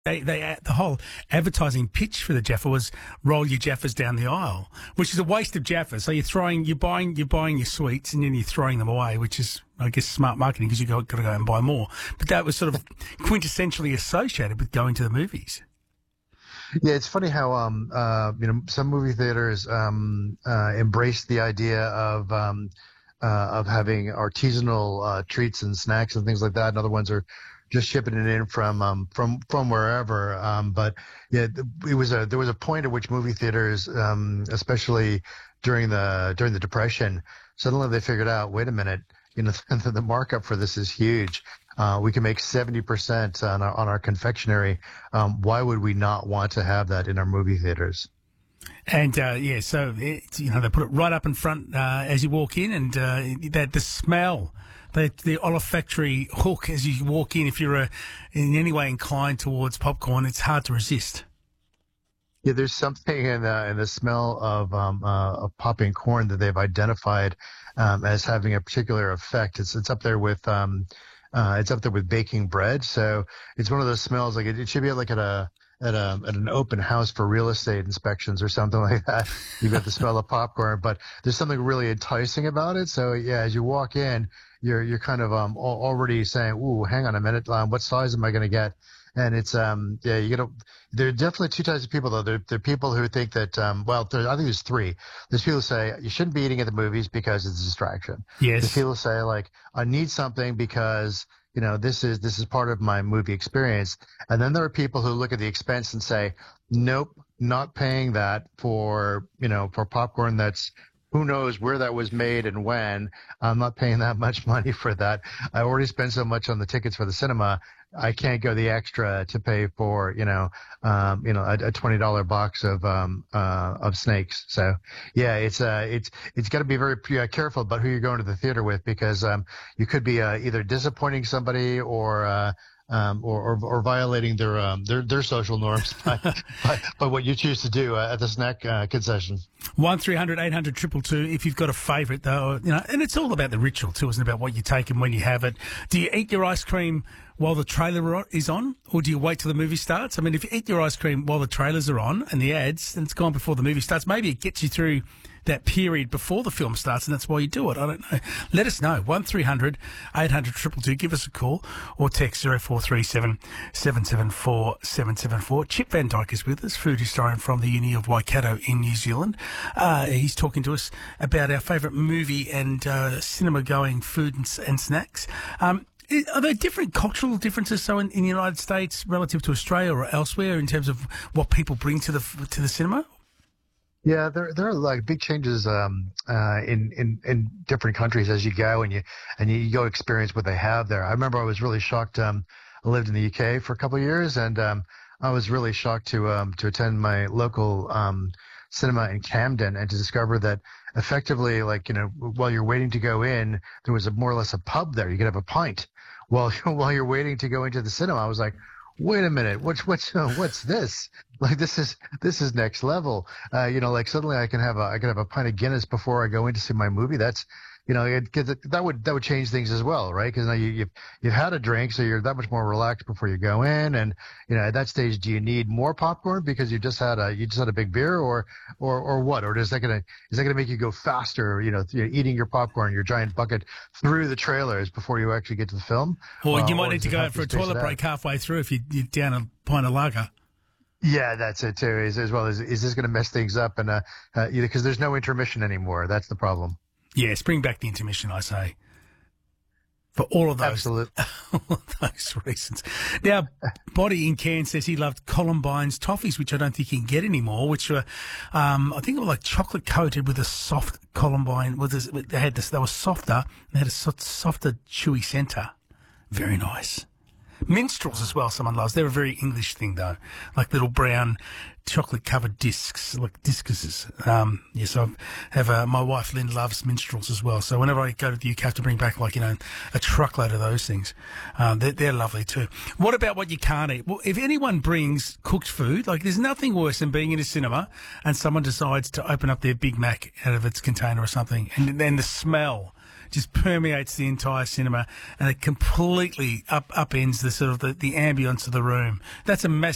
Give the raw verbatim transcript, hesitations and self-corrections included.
They, they, the whole advertising pitch for the Jaffa was roll your Jaffas down the aisle, which is a waste of Jaffas. So you're throwing, you're buying, you're buying your sweets and then you're throwing them away, which is, I guess, smart marketing because you've got, got to go and buy more. But that was sort of quintessentially associated with going to the movies. Yeah, it's funny how um uh you know some movie theaters um uh embrace the idea of um uh of having artisanal uh treats and snacks and things like that, and other ones are just shipping it in from um from from wherever. Um, but yeah, it was a there was a point at which movie theaters, um, especially during the during the Depression, suddenly they figured out, wait a minute, you know, the markup for this is huge. Uh, we can make seventy percent on our, on our confectionery. Um, why would we not want to have that in our movie theaters? And, uh, yeah, so, it, you know, they put it right up in front uh, as you walk in, and uh, that the smell, the, the olfactory hook as you walk in, if you're uh, in any way inclined towards popcorn, it's hard to resist. Yeah, there's something in the, in the smell of, um, uh, of popping corn that they've identified um, as having a particular effect. It's, it's up there with... Um, Uh, it's up there with baking bread. So it's one of those smells, like it, it should be like at a, at a, at an open house for real estate inspections or something like that. You've got the smell of popcorn, but there's something really enticing about it. So yeah, as you walk in, you're, you're kind of, um, already saying, ooh, hang on a minute. Um, what size am I going to get? And it's, um, yeah, you know, there are definitely two types of people though. There, there are people who think that, um, well, there, I think there's three. There's people who say you shouldn't be eating at the movies because it's a distraction. Yes. There's people who say like, I need something because, you know, this is, this is part of my movie experience. And then there are people who look at the expense and say, nope, not paying that for, you know, for popcorn that's, who knows where that was made and when. I'm not paying that much money for that. I already spent so much on the tickets for the cinema. I can't go the extra to pay for, you know, um, you know, a, a twenty dollar box of, um, uh, of snakes. So yeah, it's, uh, it's, it's got to be very uh, careful about who you're going to the theater with, because, um, you could be, uh, either disappointing somebody or, uh, Um, or, or, or violating their, um, their, their social norms by, by, by what you choose to do uh, at the snack uh, concession. one three hundred eight hundred two two two if you've got a favourite, though, you know, and it's all about the ritual too, isn't it? About what you take and when you have it. Do you eat your ice cream while the trailer is on, or do you wait till the movie starts? I mean, if you eat your ice cream while the trailers are on and the ads, then it's gone before the movie starts. Maybe it gets you through that period before the film starts, and that's why you do it. I don't know. Let us know. one three hundred eight hundred two two two. Give us a call or text zero four three seven seven seven four seven seven four. Chip Van Dyke is with us, food historian from the Uni of Waikato in New Zealand. Uh, he's talking to us about our favourite movie and uh, cinema-going food and, and snacks. Um, Are there different cultural differences, so in, in the United States relative to Australia or elsewhere, in terms of what people bring to the to the cinema? Yeah, there there are like big changes um, uh, in in in different countries as you go, and you and you go experience what they have there. I remember I was really shocked. Um, I lived in the U K for a couple of years, and um, I was really shocked to um, to attend my local um, cinema in Camden and to discover that effectively, like, you know, while you're waiting to go in, there was a more or less a pub there. You could have a pint while while you're waiting to go into the cinema. I was like, wait a minute, what's what's uh, what's this? Like, this is this is next level. Uh, you know, like suddenly I can have a I can have a pint of Guinness before I go in to see my movie. That's, you know, it, cause it, that would that would change things as well, right? Because now you, you've you've had a drink, so you're that much more relaxed before you go in. And you know, at that stage, do you need more popcorn because you just had a you just had a big beer, or or or what? Or is that gonna is that gonna make you go faster? You know, you know, eating your popcorn, your giant bucket through the trailers before you actually get to the film. Or uh, you might or need to go out for a toilet break halfway through if you, you're down a pint of lager. Yeah, that's it too. As, as well as, is this going to mess things up? And uh, uh, because there's no intermission anymore. That's the problem. Yes, bring back the intermission, I say, for all of those, Absolutely. all of those reasons. Now, Body in Cairns says he loved Columbine's toffees, which I don't think you can get anymore. Which were, um, I think, they were like chocolate coated with a soft Columbine. With this, they had this, they were softer. They had a softer, chewy centre. Very nice. Minstrels as well, someone loves. They're a very English thing, though. Like little brown chocolate-covered discs, like discuses. Um, yes, I have uh, my wife, Lynn, loves minstrels as well. So whenever I go to the U K, I have to bring back, like, you know, a truckload of those things. Um, they're, they're lovely, too. What about what you can't eat? Well, if anyone brings cooked food, like, there's nothing worse than being in a cinema and someone decides to open up their Big Mac out of its container or something, and then the smell just permeates the entire cinema, and it completely up upends the sort of the, the ambience of the room. That's a massive